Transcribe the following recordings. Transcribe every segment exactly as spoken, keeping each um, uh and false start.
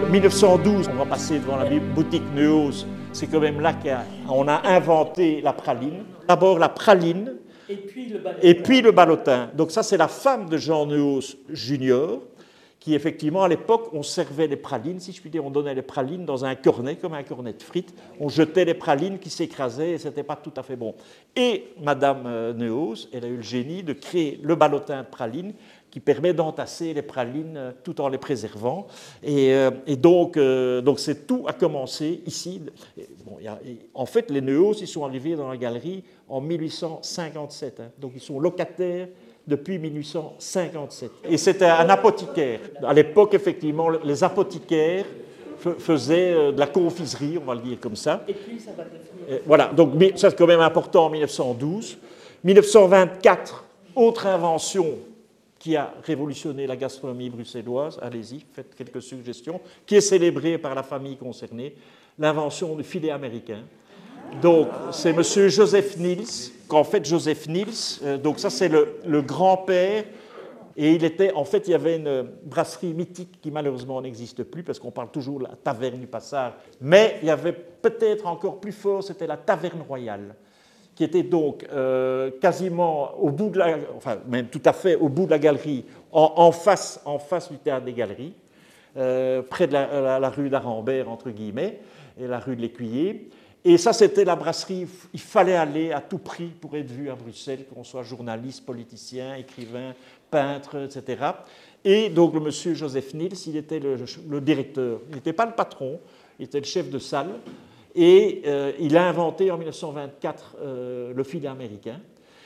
mille neuf cent douze, on va passer devant la boutique Neuhaus, c'est quand même là qu'on a inventé la praline. D'abord la praline, et puis le ballotin. Et puis le ballotin. Donc ça, c'est la femme de Jean Neuhaus junior, qui effectivement, à l'époque, on servait les pralines, si je puis dire, on donnait les pralines dans un cornet, comme un cornet de frites. On jetait les pralines qui s'écrasaient et ce n'était pas tout à fait bon. Et Madame Neuhaus, elle a eu le génie de créer le ballotin de pralines qui permet d'entasser les pralines tout en les préservant. Et, euh, et donc, euh, donc, c'est tout a commencé ici. Bon, y a, en fait, les Neuhaus, ils sont arrivés dans la galerie en mille huit cent cinquante-sept. Hein, donc, ils sont locataires depuis mille huit cent cinquante-sept. Et c'était un apothicaire. À l'époque, effectivement, les apothicaires faisaient de la confiserie, on va le dire comme ça. Et puis, ça va devenir... Voilà, donc ça, c'est quand même important en mille neuf cent douze. mille neuf cent vingt-quatre, autre invention qui a révolutionné la gastronomie bruxelloise, allez-y, faites quelques suggestions, qui est célébrée par la famille concernée, l'invention du filet américain. Donc, c'est M. Joseph Niels, qu'en fait, Joseph Niels, euh, donc ça, c'est le, le grand-père, et il était, en fait, il y avait une brasserie mythique qui, malheureusement, n'existe plus, parce qu'on parle toujours de la taverne du Passage, mais il y avait peut-être encore plus fort, c'était la taverne royale, qui était donc euh, quasiment au bout de la, enfin, même tout à fait au bout de la galerie, en, en, face, en face du théâtre des Galeries, euh, près de la, la, la rue d'Arambert, entre guillemets, et la rue de l'Écuyer. Et ça, c'était la brasserie. Il fallait aller à tout prix pour être vu à Bruxelles, qu'on soit journaliste, politicien, écrivain, peintre, et cetera. Et donc, le monsieur Joseph Niels, il était le, le directeur. Il n'était pas le patron, il était le chef de salle. Et euh, il a inventé en mille neuf cent vingt-quatre euh, le filet américain,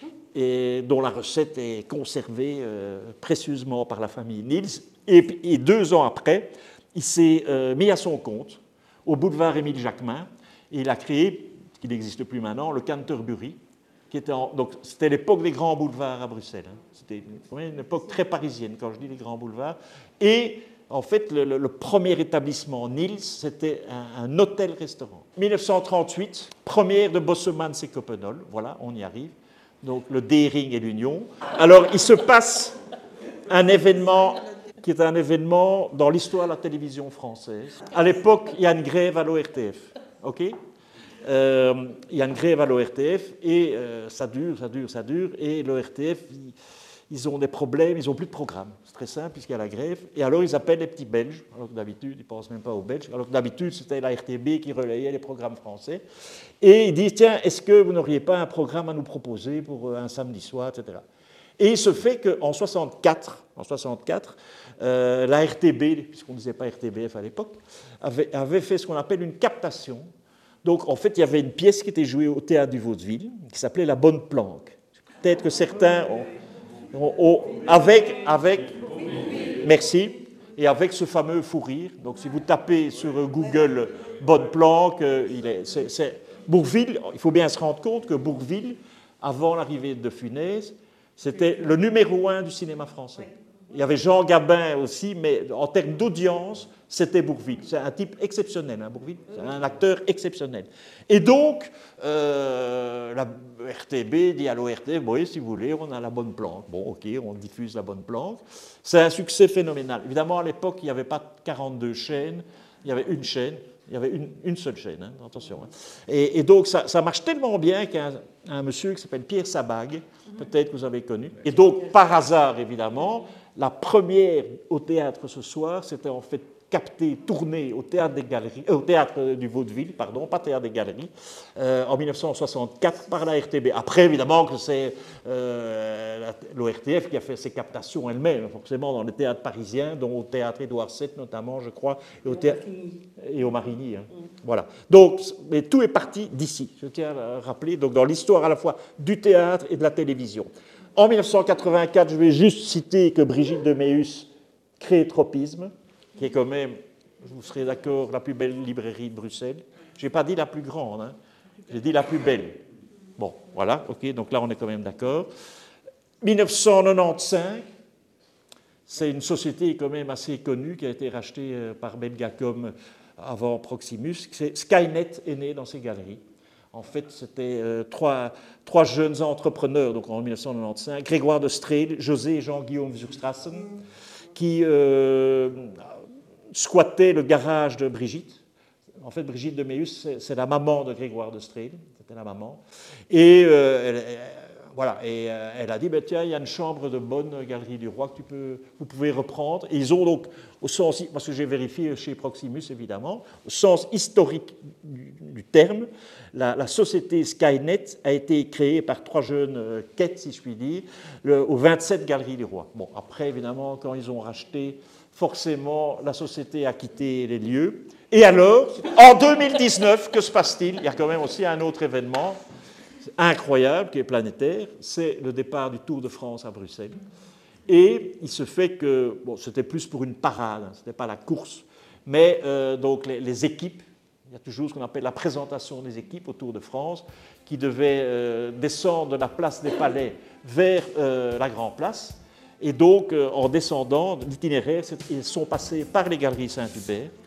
et dont la recette est conservée euh, précieusement par la famille Niels. Et, et deux ans après, il s'est euh, mis à son compte au boulevard Émile Jacquemin. Et il a créé, ce qui n'existe plus maintenant, le Canterbury, qui était en, donc c'était l'époque des grands boulevards à Bruxelles. Hein. C'était une, une époque très parisienne, quand je dis les grands boulevards. Et en fait, le, le, le premier établissement Niels, c'était un, un hôtel-restaurant. mille neuf cent trente-huit, première de Bossemans et Coppenol, voilà, on y arrive. Donc le Dering et l'Union. Alors, il se passe un événement qui est un événement dans l'histoire de la télévision française. À l'époque, il y a une grève à l'O R T F. OK, euh, il y a une grève à l'O R T F et euh, ça dure, ça dure, ça dure. Et l'O R T F, ils, ils ont des problèmes, ils n'ont plus de programme. C'est très simple puisqu'il y a la grève. Et alors, ils appellent les petits Belges, alors que d'habitude, ils ne pensent même pas aux Belges. Alors que d'habitude, c'était la R T B qui relayait les programmes français. Et ils disent, tiens, est-ce que vous n'auriez pas un programme à nous proposer pour un samedi soir, et cetera. Et il se fait qu'en soixante-quatre, en soixante-quatre euh, la R T B, puisqu'on ne disait pas R T B F à l'époque, avait, avait fait ce qu'on appelle une captation. Donc, en fait, il y avait une pièce qui était jouée au théâtre du Vaudeville, qui s'appelait La Bonne Planque. Peut-être que certains ont, ont, ont avec, avec, merci, et avec ce fameux fou rire. Donc, si vous tapez sur Google Bonne Planque, il est, c'est, c'est Bourvil. Il faut bien se rendre compte que Bourvil, avant l'arrivée de De Funès, c'était le numéro un du cinéma français. Il y avait Jean Gabin aussi, mais en termes d'audience, c'était Bourvil. C'est un type exceptionnel, hein, Bourvil. C'est un acteur exceptionnel. Et donc, euh, la R T B dit à l'O R T F, oui, si vous voulez, on a La Bonne Planque. Bon, OK, on diffuse La Bonne Planque. C'est un succès phénoménal. Évidemment, à l'époque, il n'y avait pas quarante-deux chaînes, il y avait une chaîne. Il y avait une, une seule chaîne, hein, attention. Hein. Et, et donc, ça, ça marche tellement bien qu'un un monsieur qui s'appelle Pierre Sabag, peut-être que vous avez connu. Et donc, par hasard, évidemment, la première au théâtre ce soir, c'était en fait capté, tourné au théâtre des Galeries, euh, au théâtre du Vaudeville, pardon, pas théâtre des Galeries, euh, en mille neuf cent soixante-quatre par la R T B. Après, évidemment, que c'est euh, l'O R T F qui a fait ses captations elle-même, forcément dans les théâtres parisiens, dont au théâtre Édouard sept notamment, je crois, et au, théâtre, et au Marigny. Hein. Mm. Voilà. Donc, mais tout est parti d'ici. Je tiens à rappeler, donc dans l'histoire à la fois du théâtre et de la télévision. En mille neuf cent quatre-vingt-quatre, je vais juste citer que Brigitte de Méhus crée Tropisme, qui est quand même, vous serez d'accord, la plus belle librairie de Bruxelles. Je n'ai pas dit la plus grande, hein. J'ai dit la plus belle. Bon, voilà, ok, donc là on est quand même d'accord. mille neuf cent quatre-vingt-quinze, c'est une société quand même assez connue qui a été rachetée par Belgacom avant Proximus. Skynet est né dans ces galeries. En fait, c'était euh, trois, trois jeunes entrepreneurs, donc en mille neuf cent quatre-vingt-quinze, Grégoire de Streel, José et Jean-Guillaume Zurstrassen, qui, euh, squattaient le garage de Brigitte. En fait, Brigitte de Méhus, c'est la maman de Grégoire de Streel, c'était la maman. Et euh, elle, elle, voilà, et euh, elle a dit, ben, tiens, il y a une chambre de bonne Galerie du Roi que tu peux, vous pouvez reprendre. Et ils ont donc, au sens, parce que j'ai vérifié chez Proximus, évidemment, au sens historique du, du terme, la, la société Skynet a été créée par trois jeunes euh, quêtes, si je puis dire, le, aux vingt-sept Galeries du Roi. Bon, après, évidemment, quand ils ont racheté, forcément, la société a quitté les lieux. Et alors, en deux mille dix-neuf, que se passe-t-il? Il y a quand même aussi un autre événement incroyable qui est planétaire, c'est le départ du Tour de France à Bruxelles. Et il se fait que, bon, c'était plus pour une parade, hein, ce n'était pas la course, mais euh, donc les, les équipes, il y a toujours ce qu'on appelle la présentation des équipes au Tour de France, qui devaient euh, descendre de la place des Palais vers euh, la Grand Place. Et donc, euh, en descendant l'itinéraire, ils sont passés par les Galeries Saint-Hubert.